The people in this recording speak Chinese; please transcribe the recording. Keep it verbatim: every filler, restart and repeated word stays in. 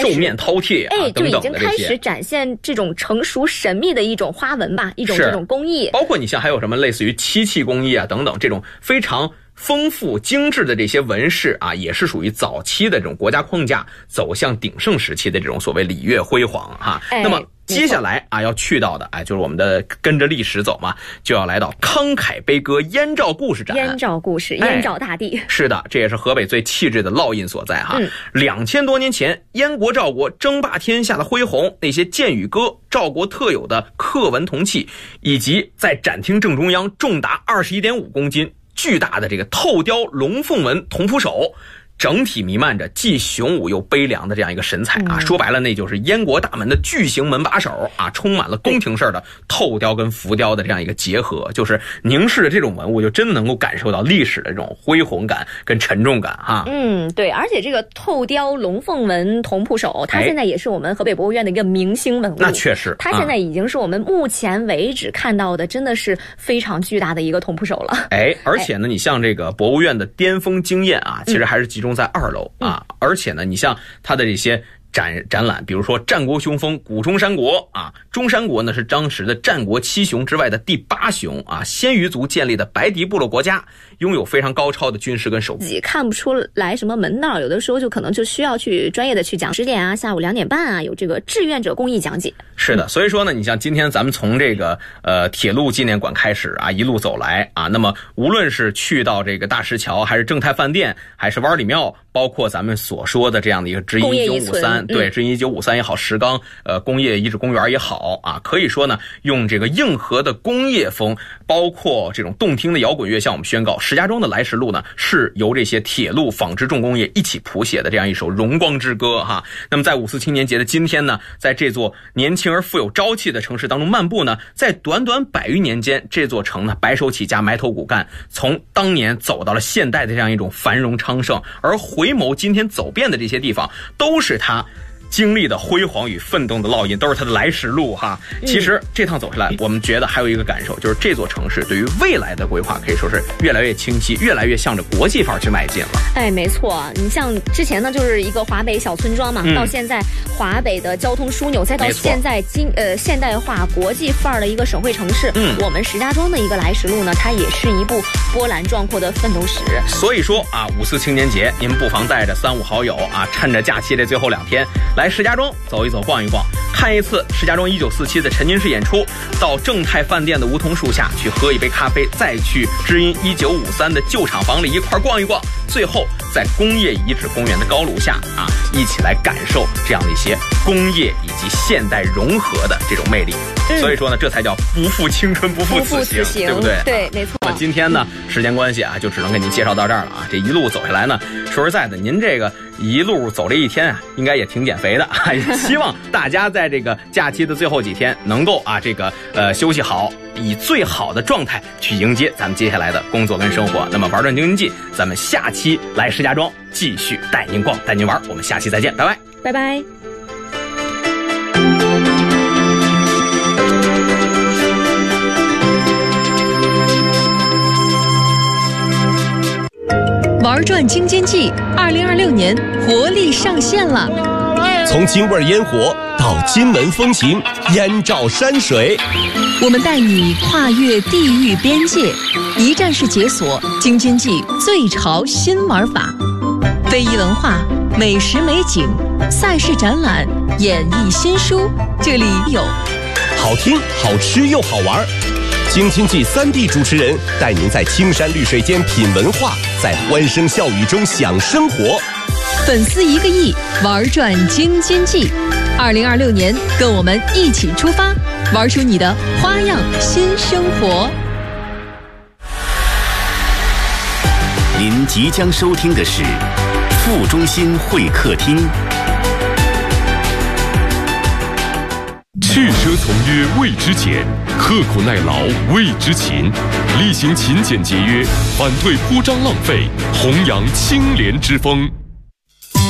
始兽面饕餮啊， 哎， 等等的这些， 就已经开始展现这种成熟神秘的一种花纹吧，一种这种工艺。 包括你像还有什么类似于漆器工艺啊等等这种非常丰富精致的这些纹饰啊，也是属于早期的这种国家框架走向鼎盛时期的这种所谓礼乐辉煌哈、啊哎。那么接下来啊要去到的哎，就是我们的跟着历史走嘛，就要来到慷慨悲歌燕赵故事展。 燕赵故事，燕赵大地、 哎、是的，这也是河北最气质的烙印所在哈。两、嗯、千多年前，燕国赵国争霸天下的恢宏，那些剑与歌，赵国特有的刻纹铜器，以及在展厅正中央重达二十一点五公斤。巨大的这个透雕龙凤纹铜扑手，整体弥漫着既雄武又悲凉的这样一个神采啊！嗯、说白了，那就是燕国大门的巨型门把手啊，充满了宫廷式的透雕跟浮雕的这样一个结合，就是凝视的这种文物，就真的能够感受到历史的这种恢宏感跟沉重感哈。 嗯，对，而且这个透雕龙凤纹铜扑手，它现在也是我们河北博物院的一个明星文物。 那确实， 它现在已经是我们目前为止看到的，真的是非常巨大的一个铜扑手了。 哎，而且呢，你像这个博物院的巅峰经验啊，其实还是集中在二楼啊，嗯、而且呢，你像它的这些展展览，比如说战国雄风古中山国啊，中山国呢是当时的战国七雄之外的第八雄啊，鲜于族建立的白狄部落国家，拥有非常高超的军事跟手自己看不出来什么门道，有的时候就可能就需要去专业的去讲。十点啊，下午两点半啊，有这个志愿者公益讲解。 是的，所以说呢，你像今天咱们从这个呃铁路纪念馆开始啊，一路走来啊，那么无论是去到这个大石桥，还是正泰饭店，还是湾里庙，包括咱们所说的这样的一个知音一九五三，对，知音一九五三也好，石冈呃工业遗址公园也好啊，可以说呢，用这个硬核的工业风，包括这种动听的摇滚乐，向我们宣告，石家庄的来时路呢，是由这些铁路、纺织重工业一起谱写的这样一首荣光之歌哈。那么在五四青年节的今天呢，在这座年轻而富有朝气的城市当中漫步呢，在短短百余年间，这座城呢白手起家，埋头苦干，从当年走到了现代的这样一种繁荣昌盛，而回眸今天走遍的这些地方，都是它经历的辉煌与奋斗的烙印，都是它的来时路哈。其实这趟走下来，我们觉得还有一个感受，就是这座城市对于未来的规划可以说是越来越清晰，越来越向着国际范儿去迈进了。 哎，没错，你像之前呢就是一个华北小村庄嘛，嗯、到现在华北的交通枢纽，再到现在今呃现代化国际范儿的一个省会城市，嗯，我们石家庄的一个来时路呢，它也是一部波澜壮阔的奋斗史。 所以说啊，五四青年节，您不妨带着三五好友啊，趁着假期这最后两天，来石家庄走一走逛一逛，看一次石家庄一九四七的沉浸式演出，到正泰饭店的梧桐树下去喝一杯咖啡，再去知音一九五三的旧厂房里一块逛一逛，最后在工业遗址公园的高炉下啊，一起来感受这样的一些工业以及现代融合的这种魅力。嗯、所以说呢，这才叫不负青春不负此行， 行对不对？ 对，没错。 那今天呢，时间关系啊，就只能给您介绍到这儿了啊。这一路走下来呢，说实在的，您这个一路走这一天啊，应该也挺减肥的啊。也希望大家在这个假期的最后几天，能够啊这个呃休息好，以最好的状态去迎接咱们接下来的工作跟生活。那么玩转京津冀，咱们下期来石家庄继续带您逛，带您玩。我们下期再见，拜拜， 拜拜。 玩转京津冀二零二六年活力上线了， 从京味烟火到金门风情，燕赵山水， 我们带你跨越地域边界，一站式解锁京津冀最潮新玩法，非遗文化、美食美景、赛事展览、演艺新书，这里有好听、好吃又好玩。京津冀三地主持人带您在青山绿水间品文化，在欢声笑语中享生活。 粉丝一个亿，玩转京津冀。二零二六年，跟我们一起出发，玩出你的花样新生活。 您即将收听的是副中心会客厅。 去奢从约谓之俭，刻苦耐劳谓之勤。厉行勤俭节约，反对铺张浪费，弘扬清廉之风。